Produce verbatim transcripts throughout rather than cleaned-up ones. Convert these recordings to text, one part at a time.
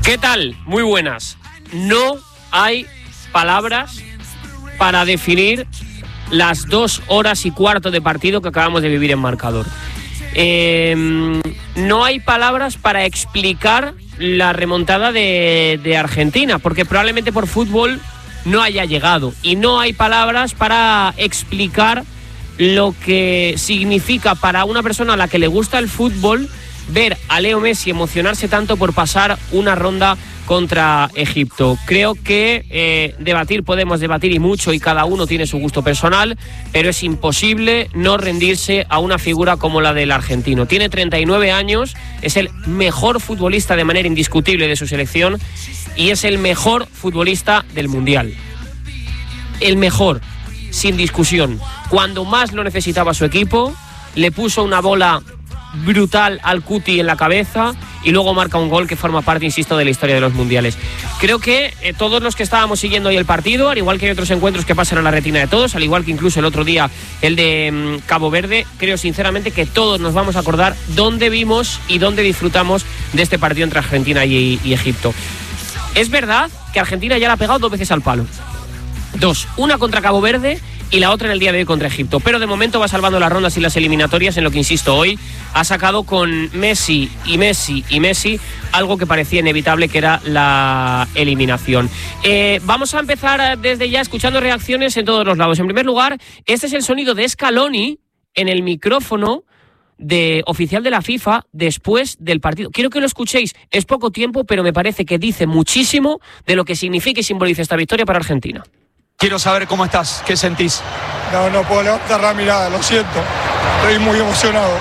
¿Qué tal? Muy buenas. No hay palabras para definir las dos horas y cuarto de partido que acabamos de vivir en marcador. Eh, no hay palabras para explicar la remontada de, de Argentina, porque probablemente por fútbol no haya llegado. Y no hay palabras para explicar lo que significa para una persona a la que le gusta el fútbol ver a Leo Messi emocionarse tanto por pasar una ronda contra Egipto. Creo que eh, debatir podemos debatir y mucho, y cada uno tiene su gusto personal, pero es imposible no rendirse a una figura como la del argentino. Tiene treinta y nueve años, es el mejor futbolista de manera indiscutible de su selección y es el mejor futbolista del Mundial. El mejor, sin discusión. Cuando más lo necesitaba su equipo, le puso una bola brutal al Cuti en la cabeza y luego marca un gol que forma parte, insisto, de la historia de los mundiales. Creo que eh, todos los que estábamos siguiendo hoy el partido, al igual que hay otros encuentros que pasan a la retina de todos, al igual que incluso el otro día el de mmm, Cabo Verde, creo sinceramente que todos nos vamos a acordar dónde vimos y dónde disfrutamos de este partido entre Argentina y, y Egipto. Es verdad que Argentina ya le ha pegado dos veces al palo. Dos, una contra Cabo Verde y la otra en el día de hoy contra Egipto. Pero de momento va salvando las rondas y las eliminatorias, en lo que, insisto, hoy ha sacado con Messi y Messi y Messi algo que parecía inevitable, que era la eliminación. Eh, vamos a empezar desde ya escuchando reacciones en todos los lados. En primer lugar, este es el sonido de Scaloni en el micrófono de oficial de la FIFA después del partido. Quiero que lo escuchéis. Es poco tiempo, pero me parece que dice muchísimo de lo que significa y simboliza esta victoria para Argentina. Quiero saber cómo estás, qué sentís. No, no puedo levantar la mirada, lo siento. Estoy muy emocionado.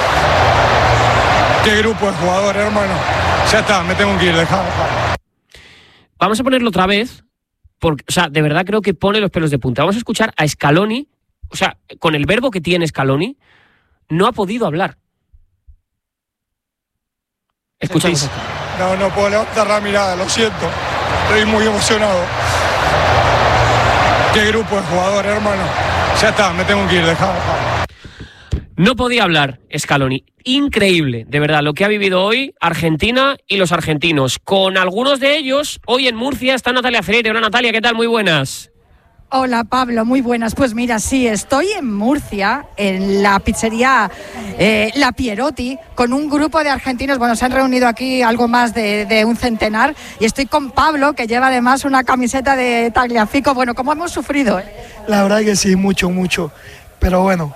Qué grupo de jugadores, hermano. Ya está, me tengo que ir, dejá, dejá. Vamos a ponerlo otra vez, porque, o sea, de verdad creo que pone los pelos de punta. Vamos a escuchar a Scaloni, o sea, con el verbo que tiene Scaloni, no ha podido hablar. Escuchamos. No, no puedo levantar la mirada, lo siento. Estoy muy emocionado. Qué grupo de jugadores, hermano. Ya está, me tengo que ir, dejá, dejá. No podía hablar Scaloni. Increíble, de verdad, lo que ha vivido hoy Argentina y los argentinos. Con algunos de ellos, hoy en Murcia está Natalia Freire. Hola Natalia, ¿qué tal? Muy buenas. Hola Pablo, muy buenas. Pues mira, sí, estoy en Murcia, en la pizzería eh, La Pierotti, con un grupo de argentinos. Bueno, se han reunido aquí algo más de, de un centenar, y estoy con Pablo, que lleva además una camiseta de Tagliafico. Bueno, ¿cómo hemos sufrido? ¿eh? La verdad que sí, mucho, mucho. Pero bueno,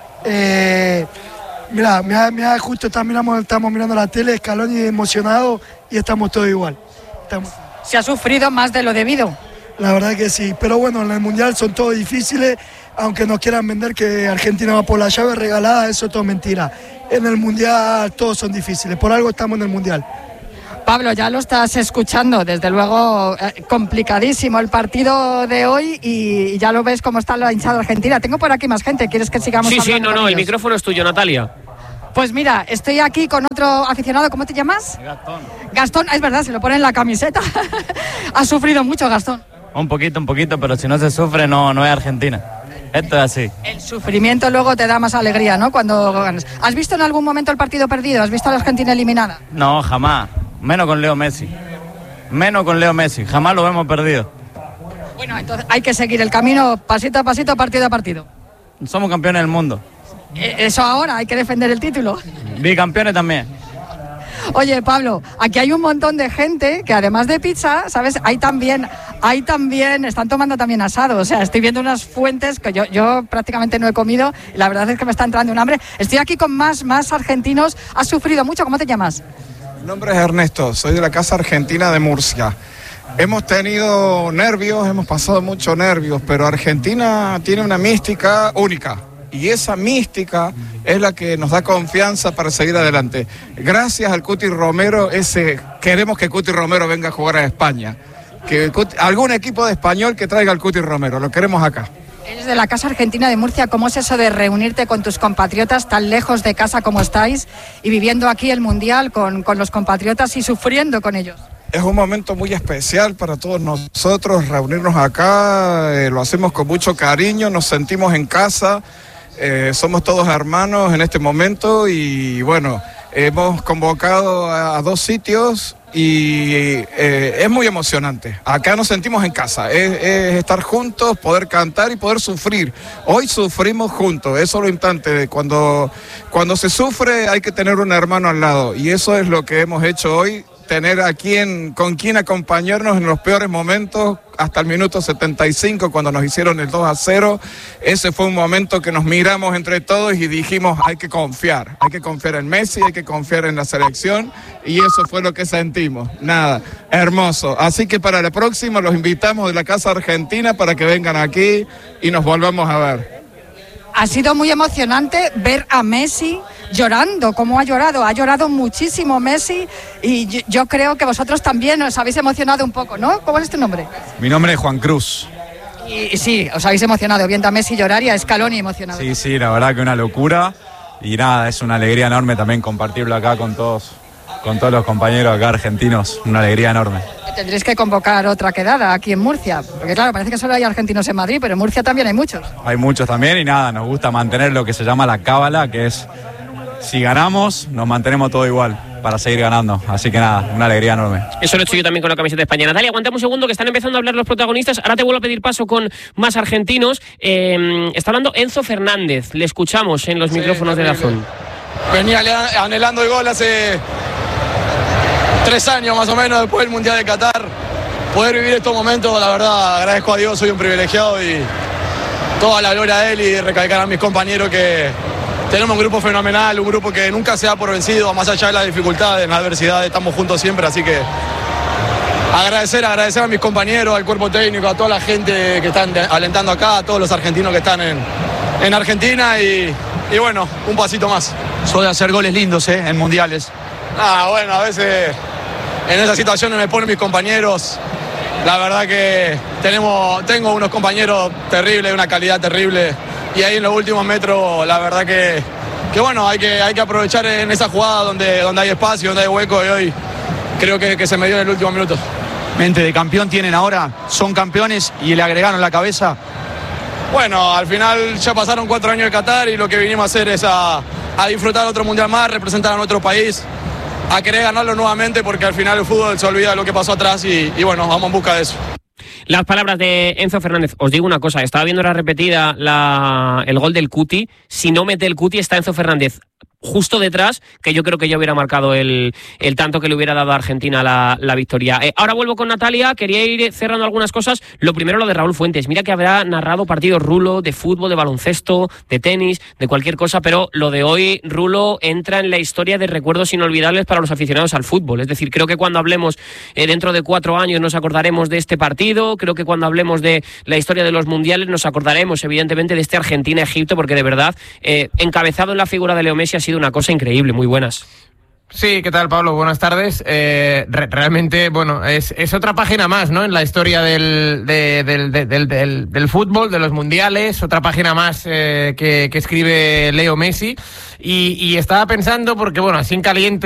eh, mira, mira, mira, justo está, miramos, estamos mirando la tele, Scaloni emocionado, y estamos todos igual. Estamos... Se ha sufrido más de lo debido. La verdad que sí, pero bueno, en el Mundial son todos difíciles, aunque nos quieran vender que Argentina va por la llave regalada, eso es todo mentira. En el Mundial todos son difíciles, por algo estamos en el Mundial. Pablo, ya lo estás escuchando, desde luego eh, complicadísimo el partido de hoy, y ya lo ves cómo está la hinchada argentina. Tengo por aquí más gente, ¿quieres que sigamos sí, hablando? Sí, sí, no, no, el micrófono es tuyo, Natalia. Pues mira, estoy aquí con otro aficionado. ¿Cómo te llamas? Gastón. Gastón, es verdad, se lo pone en la camiseta. Ha sufrido mucho, Gastón. Un poquito, un poquito, pero si no se sufre, no, no es Argentina. Esto es así. El sufrimiento luego te da más alegría, ¿no? Cuando ganas. ¿Has visto en algún momento el partido perdido? ¿Has visto a la Argentina eliminada? No, jamás. Menos con Leo Messi. Menos con Leo Messi. Jamás lo hemos perdido. Bueno, entonces hay que seguir el camino pasito a pasito, partido a partido. Somos campeones del mundo. Eso ahora, hay que defender el título. Bicampeones también. Oye, Pablo, aquí hay un montón de gente que además de pizza, ¿sabes? Hay también, hay también, están tomando también asado. O sea, estoy viendo unas fuentes que yo, yo prácticamente no he comido, y la verdad es que me está entrando un hambre. Estoy aquí con más, más argentinos. ¿Has sufrido mucho? ¿Cómo te llamas? Mi nombre es Ernesto, soy de la Casa Argentina de Murcia. Hemos tenido nervios, hemos pasado muchos nervios, pero Argentina tiene una mística única. Y esa mística es la que nos da confianza para seguir adelante. Gracias al Cuti Romero, ese, queremos que Cuti Romero venga a jugar a España. Que Cuti, algún equipo de español que traiga al Cuti Romero, lo queremos acá. Eres de la Casa Argentina de Murcia. ¿Cómo es eso de reunirte con tus compatriotas tan lejos de casa como estáis y viviendo aquí el Mundial con, con los compatriotas y sufriendo con ellos? Es un momento muy especial para todos nosotros, reunirnos acá, eh, lo hacemos con mucho cariño, nos sentimos en casa. Eh, somos todos hermanos en este momento y bueno, Hemos convocado a, a dos sitios y eh, es muy emocionante. Acá nos sentimos en casa, es, es estar juntos, poder cantar y poder sufrir. Hoy sufrimos juntos, eso es lo importante. Cuando, cuando se sufre hay que tener un hermano al lado y eso es lo que hemos hecho hoy. Tener a quien, con quien acompañarnos en los peores momentos, hasta el minuto setenta y cinco cuando nos hicieron el dos a cero, ese fue un momento que nos miramos entre todos y dijimos hay que confiar, hay que confiar en Messi, hay que confiar en la selección y eso fue lo que sentimos, nada, hermoso, así que para la próxima los invitamos de la Casa Argentina para que vengan aquí y nos volvamos a ver. Ha sido muy emocionante ver a Messi llorando, como ha llorado, ha llorado muchísimo Messi y yo, yo creo que vosotros también os habéis emocionado un poco, ¿no? ¿Cómo es tu nombre? Mi nombre es Juan Cruz. Y, y sí, os habéis emocionado viendo a Messi llorar y a Scaloni emocionado. Sí, sí, la verdad que una locura y nada, es una alegría enorme también compartirlo acá con todos, con todos los compañeros acá argentinos, una alegría enorme. Tendréis que convocar otra quedada aquí en Murcia, porque claro, parece que solo hay argentinos en Madrid, pero en Murcia también hay muchos. Hay muchos también y nada, nos gusta mantener lo que se llama la cábala, que es si ganamos, nos mantenemos todo igual para seguir ganando. Así que nada, una alegría enorme. Eso lo he hecho yo también con la camiseta de España. Natalia, aguantamos un segundo que están empezando a hablar los protagonistas. Ahora te vuelvo a pedir paso con más argentinos. Eh, está hablando Enzo Fernández. Le escuchamos en los sí, micrófonos de DAZN. Venía anhelando el gol hace tres años más o menos después del Mundial de Qatar. Poder vivir estos momentos, la verdad, agradezco a Dios, soy un privilegiado y toda la gloria a él y recalcar a mis compañeros que tenemos un grupo fenomenal, un grupo que nunca se da por vencido, más allá de las dificultades, en la adversidad, estamos juntos siempre, así que agradecer, agradecer a mis compañeros, al cuerpo técnico, a toda la gente que están alentando acá, a todos los argentinos que están en, en Argentina y, y bueno, un pasito más. Soy de hacer goles lindos, ¿eh? En mundiales. Ah, bueno, a veces en esas situaciones me ponen mis compañeros. La verdad que tenemos, tengo unos compañeros terribles, una calidad terrible. Y ahí en los últimos metros, la verdad que, que bueno, hay que, hay que aprovechar en esa jugada donde, donde hay espacio, donde hay hueco. Y hoy creo que, que se me dio en el último minuto. Mente de campeón tienen ahora, son campeones y le agregaron la cabeza. Bueno, al final ya pasaron cuatro años de Qatar y lo que vinimos a hacer es a, a disfrutar otro mundial más, representar a nuestro país, a querer ganarlo nuevamente porque al final el fútbol se olvida de lo que pasó atrás y, y bueno, vamos en busca de eso. Las palabras de Enzo Fernández. Os digo una cosa, estaba viendo la repetida la, el gol del Cuti. Si no mete el Cuti está Enzo Fernández justo detrás, que yo creo que ya hubiera marcado el, el tanto que le hubiera dado a Argentina la, la victoria. Eh, ahora vuelvo con Natalia, quería ir cerrando algunas cosas. Lo primero, lo de Raúl Fuentes. Mira que habrá narrado partidos Rulo de fútbol, de baloncesto, de tenis, de cualquier cosa, pero lo de hoy, Rulo entra en la historia de recuerdos inolvidables para los aficionados al fútbol. Es decir, creo que cuando hablemos eh, dentro de cuatro años nos acordaremos de este partido, creo que cuando hablemos de la historia de los mundiales nos acordaremos evidentemente de este Argentina-Egipto, porque de verdad, eh, encabezado en la figura de Leo Messi ha sido una cosa increíble. Muy buenas. Sí, ¿qué tal, Pablo? Buenas tardes. Eh, re- realmente, bueno, es, es otra página más, ¿no? En la historia del, de, del, de, del, del, del fútbol, de los mundiales, otra página más eh, que, que escribe Leo Messi. Y, y estaba pensando, porque, bueno, así en caliente,